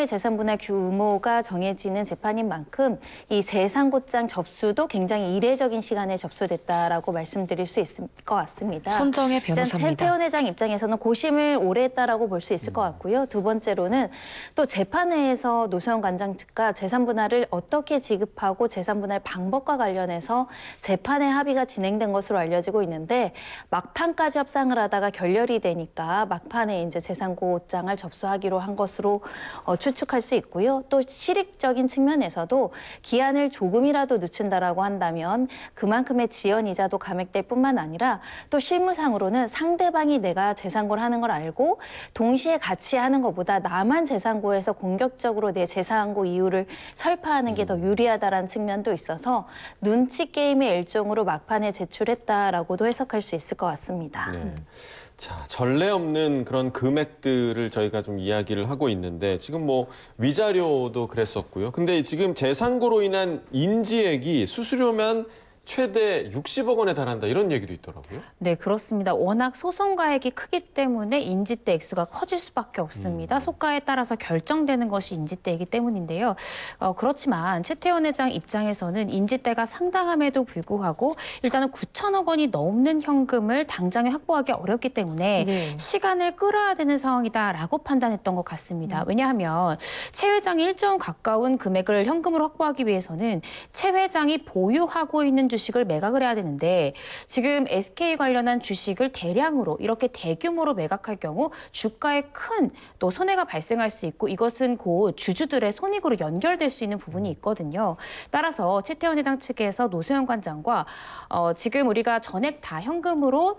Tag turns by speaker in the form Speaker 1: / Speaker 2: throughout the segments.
Speaker 1: 향후의 재산분할 규모가 정해지는 재판인 만큼 이 재산고장 접수도 굉장히 이례적인 시간에 접수됐다라고 말씀드릴 수 있을 것 같습니다.
Speaker 2: 손정혜 변호사입니다.
Speaker 1: 최태원 회장 입장에서는 고심을 오래 했다라고 볼 수 있을 것 같고요. 두 번째로는 또 재판회에서 노소영 관장 측과 재산분할을 어떻게 지급하고 재산분할 방법과 관련해서 재판의 합의가 진행된 것으로 알려지고 있는데 막판까지 협상을 하다가 결렬이 되니까 막판에 이제 재산고장을 접수하기로 한 것으로 추측할 수 있고요. 또 실익적인 측면에서도 기한을 조금이라도 늦춘다라고 한다면 그만큼의 지연 이자도 감액될 뿐만 아니라 또 실무상으로는 상대방이 내가 재산고를 하는 걸 알고 동시에 같이 하는 것보다 나만 재산고에서 공격적으로 내 재산고 이유를 설파하는 게 더 유리하다라는 측면도 있어서 눈치 게임의 일종으로 막판에 제출했다라고도 해석할 수 있을 것 같습니다.
Speaker 3: 네. 자, 전례 없는 그런 금액들을 저희가 좀 이야기를 하고 있는데 지금 뭐 위자료도 그랬었고요. 근데 지금 재산고로 인한 인지액이 수수료면 최대 60억 원에 달한다 이런 얘기도 있더라고요.
Speaker 4: 네, 그렇습니다. 워낙 소송가액이 크기 때문에 인지대 액수가 커질 수밖에 없습니다. 속가에 따라서 결정되는 것이 인지대이기 때문인데요. 그렇지만 최태원 회장 입장에서는 인지대가 상당함에도 불구하고 일단은 9천억 원이 넘는 현금을 당장에 확보하기 어렵기 때문에
Speaker 2: 네.
Speaker 4: 시간을 끌어야 되는 상황이다라고 판단했던 것 같습니다. 왜냐하면 최 회장이 일정 가까운 금액을 현금으로 확보하기 위해서는 최 회장이 보유하고 있는 주식을 매각을 해야 되는데 지금 SK 관련한 주식을 대량으로 이렇게 대규모로 매각할 경우 주가에 큰 또 손해가 발생할 수 있고 이것은 곧 주주들의 손익으로 연결될 수 있는 부분이 있거든요. 따라서 최태원 회장 측에서 노소영 관장과 지금 우리가 전액 다 현금으로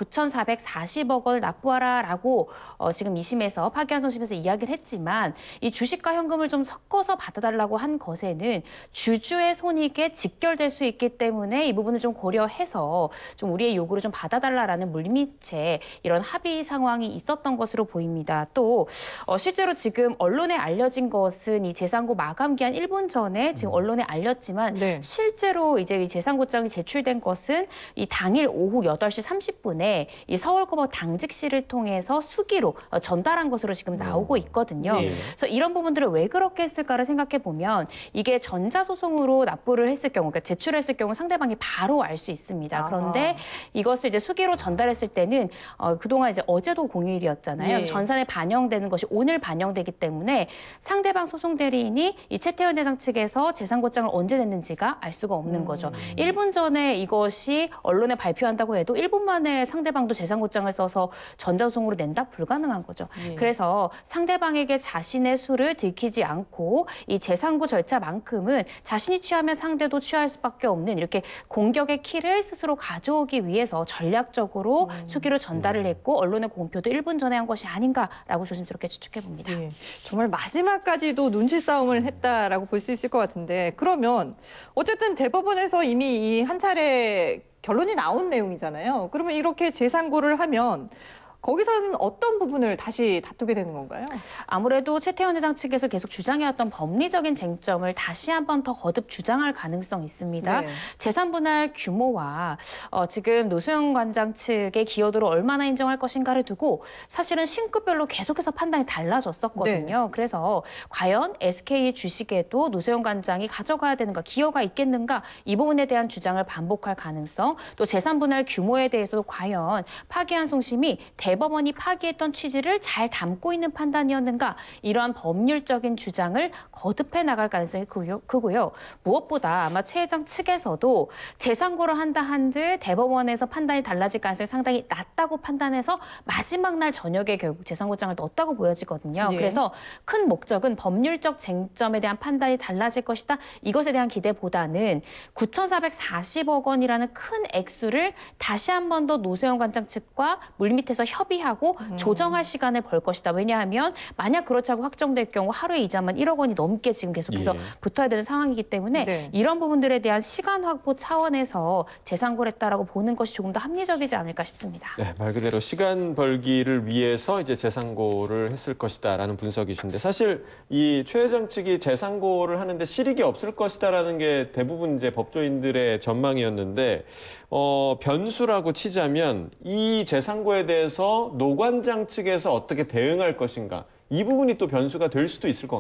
Speaker 4: 9,440억 원을 납부하라라고 지금 2심에서 파기환송 심에서 이야기를 했지만 이 주식과 현금을 좀 섞어서 받아달라고 한 것에는 주주의 손익에 직결될 수 있기 때문에 이 부분을 좀 고려해서 좀 우리의 요구를 좀 받아달라라는 물밑에 이런 합의 상황이 있었던 것으로 보입니다. 또 실제로 지금 언론에 알려진 것은 이 재산고 마감 기한 1분 전에 지금 언론에 알렸지만
Speaker 2: 네.
Speaker 4: 실제로 이제 이 재산고장이 제출된 것은 이 당일 오후 8시 30분에 이 서울고법 당직실을 통해서 수기로 전달한 것으로 지금 나오고 있거든요.
Speaker 2: 네.
Speaker 4: 그래서 이런 부분들을 왜 그렇게 했을까를 생각해 보면 이게 전자소송으로 납부를 했을 경우, 그러니까 제출했을 경우 상대방이 바로 알 수 있습니다. 그런데 이것을 이제 수기로 전달했을 때는 그동안 이제 어제도 공휴일이었잖아요.
Speaker 2: 네.
Speaker 4: 그래서 전산에 반영되는 것이 오늘 반영되기 때문에 상대방 소송 대리인이 이 최태원 회장 측에서 재산고장을 언제 냈는지가 알 수가 없는 거죠. 1분 전에 이것이 언론에 발표한다고 해도 1분 만에 상대방도 재산고장을 써서 전자소송으로 낸다? 불가능한 거죠. 그래서 상대방에게 자신의 수를 들키지 않고 이 재산고 절차만큼은 자신이 취하면 상대도 취할 수밖에 없는 이렇게 공격의 키를 스스로 가져오기 위해서 전략적으로 수기로 전달을 했고 언론의 공표도 1분 전에 한 것이 아닌가라고 조심스럽게 추측해 봅니다.
Speaker 2: 예, 정말 마지막까지도 눈치 싸움을 했다라고 볼 수 있을 것 같은데 그러면 어쨌든 대법원에서 이미 이 한 차례 결론이 나온 내용이잖아요. 그러면 이렇게 재상고를 하면 거기서는 어떤 부분을 다시 다투게 되는 건가요?
Speaker 4: 아무래도 최태원 회장 측에서 계속 주장해왔던 법리적인 쟁점을 다시 한 번 더 거듭 주장할 가능성이 있습니다.
Speaker 2: 네.
Speaker 4: 재산분할 규모와 지금 노소영 관장 측의 기여도를 얼마나 인정할 것인가를 두고 사실은 신급별로 계속해서 판단이 달라졌었거든요. 그래서 과연 SK 주식에도 노소영 관장이 가져가야 되는가, 기여가 있겠는가 이 부분에 대한 주장을 반복할 가능성, 또 재산분할 규모에 대해서도 과연 파기환송심이 대법원이 파기했던 취지를 잘 담고 있는 판단이었는가 이러한 법률적인 주장을 거듭해 나갈 가능성이 크고요. 무엇보다 아마 최 회장 측에서도 재상고를 한다 한들 대법원에서 판단이 달라질 가능성이 상당히 낮다고 판단해서 마지막 날 저녁에 결국 재상고장을 넣었다고 보여지거든요.
Speaker 2: 네.
Speaker 4: 그래서 큰 목적은 법률적 쟁점에 대한 판단이 달라질 것이다. 이것에 대한 기대보다는 9,440억 원이라는 큰 액수를 다시 한 번 더 노소영 관장 측과 물밑에서 협의하고 조정할 시간을 벌 것이다. 왜냐하면 만약 그렇지 않고 확정될 경우 하루에 이자만 1억 원이 넘게 지금 계속해서 붙어야 되는 상황이기 때문에 이런 부분들에 대한 시간 확보 차원에서 재상고를 했다라고 보는 것이 조금 더 합리적이지 않을까 싶습니다.
Speaker 3: 네, 말 그대로 시간 벌기를 위해서 이제 재상고를 했을 것이다라는 분석이신데 사실 이 최 회장 측이 재상고를 하는데 실익이 없을 것이다라는 게 대부분 이제 법조인들의 전망이었는데 변수라고 치자면 이 재상고에 대해서 노 관장 측에서 어떻게 대응할 것인가 이 부분이 또 변수가 될 수도 있을 것 같아요.